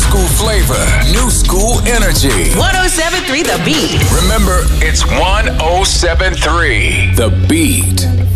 school flavor, new school energy. 107.3 The Beat. Remember, it's 107.3 The Beat.